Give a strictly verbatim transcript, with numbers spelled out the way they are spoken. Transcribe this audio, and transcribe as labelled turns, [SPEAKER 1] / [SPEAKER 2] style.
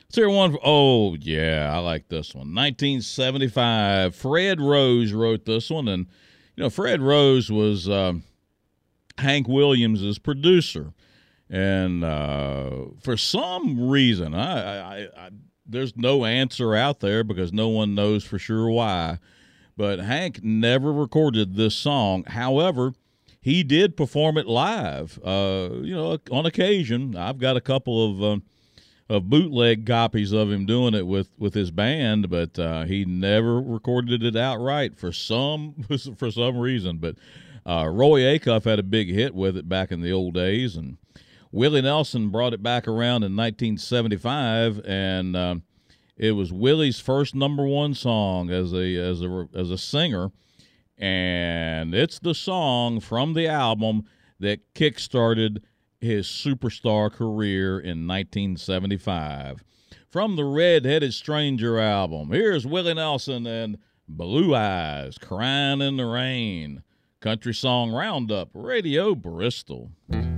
[SPEAKER 1] Let's hear one. For, oh, yeah, I like this one. nineteen seventy-five. Fred Rose wrote this one. And, you know, Fred Rose was um, Hank Williams' producer. And uh, for some reason, I, I, I there's no answer out there because no one knows for sure why. But Hank never recorded this song. However, he did perform it live, uh, you know, on occasion. I've got a couple of uh, of bootleg copies of him doing it with, with his band, but uh, he never recorded it outright for some for some reason. But uh, Roy Acuff had a big hit with it back in the old days, and Willie Nelson brought it back around in nineteen seventy-five, and uh, it was Willie's first number one song as a as a as a singer, and it's the song from the album that kickstarted his superstar career in nineteen seventy-five. From the Red-Headed Stranger album, here's Willie Nelson and Blue Eyes, Crying in the Rain. Country Song Roundup, Radio Bristol.